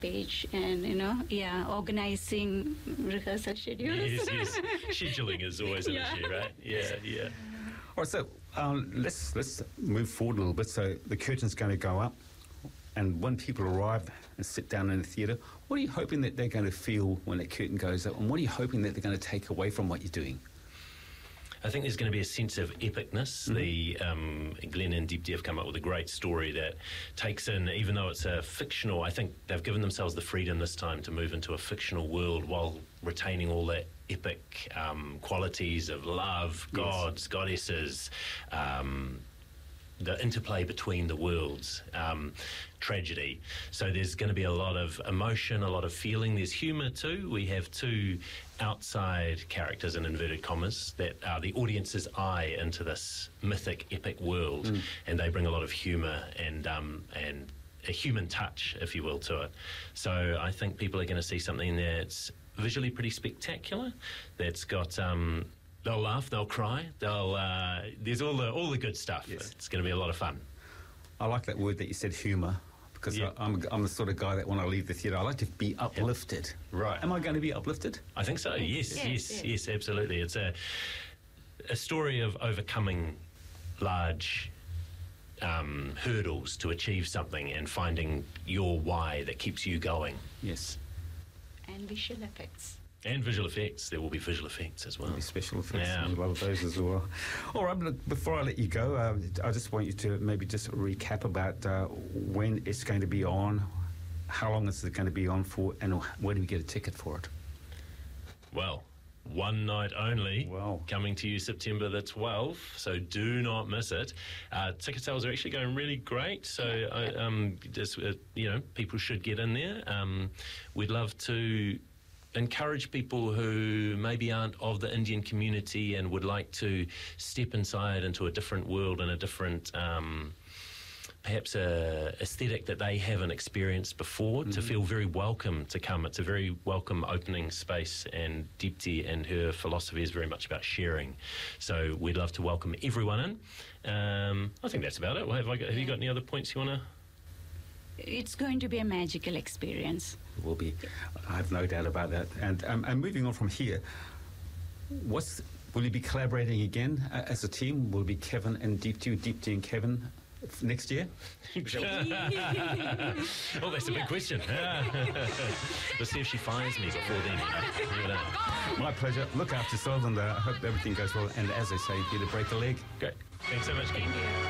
page and, organizing rehearsal schedules. Yes. Scheduling is always an issue, right? Yeah. All right, so let's move forward a little bit. So the curtain's going to go up, and when people arrive and sit down in the theatre, what are you hoping that they're going to feel when the curtain goes up, and what are you hoping that they're going to take away from what you're doing? I think there's going to be a sense of epicness. Glenn and Deepti have come up with a great story that takes in, even though it's a fictional, I think they've given themselves the freedom this time to move into a fictional world while retaining all that epic qualities of love, gods, goddesses, the interplay between the worlds, tragedy. So there's going to be a lot of emotion, a lot of feeling. There's humour too. We have two outside characters, in inverted commas, that are the audience's eye into this mythic, epic world, and they bring a lot of humour and a human touch, if you will, to it. So I think people are going to see something that's visually pretty spectacular, that's got... they'll laugh, they'll cry, there's all the good stuff. Yes. It's going to be a lot of fun. I like that word that you said, humour, because I'm the sort of guy that when I leave the theatre, I like to be uplifted. Right. Am I going to be uplifted? I think so, yes, absolutely. It's a story of overcoming large hurdles to achieve something and finding your why that keeps you going. Yes. And visual effects. And visual effects. There will be visual effects as well. There'll be special effects. Yeah. I love those as well. All right, look, before I let you go, I just want you to maybe just recap about when it's going to be on, how long is it going to be on for, and where do we get a ticket for it? Well, one night only. Wow. Coming to you September the 12th, so do not miss it. Ticket sales are actually going really great, so people should get in there. We'd love to encourage people who maybe aren't of the Indian community and would like to step inside into a different world and a different perhaps a aesthetic that they haven't experienced before, to feel very welcome to come. It's a very welcome opening space, and Deepti and her philosophy is very much about sharing. So we'd love to welcome everyone in. I think that's about it. Well, have you got any other points you want to... It's going to be a magical experience. It will be. I have no doubt about that. And moving on from here, will you be collaborating again as a team? Will it be Kevin and Deepti and Kevin next year? Oh, that's a big question. We'll see if she fires me before then. My pleasure. Look after yourself, and I hope everything goes well. And as I say, get a break a leg. Great. Thanks so much, Ken. Thank you.